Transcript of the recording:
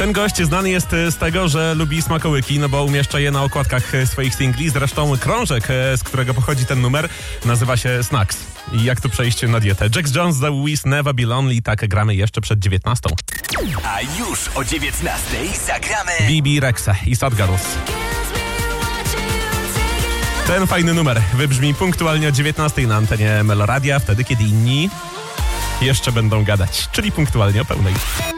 Ten gość znany jest z tego, że lubi smakołyki, no bo umieszcza je na okładkach swoich singli. Zresztą krążek, z którego pochodzi ten numer, nazywa się Snacks. I jak tu przejść na dietę? Jax Jones, The Wiz, Never Be Lonely. Tak, gramy jeszcze przed 19. A już o 19 zagramy BB Rexa i Sad Girls. Ten fajny numer wybrzmi punktualnie o 19 na antenie Meloradia, wtedy kiedy inni jeszcze będą gadać, czyli punktualnie o pełnej.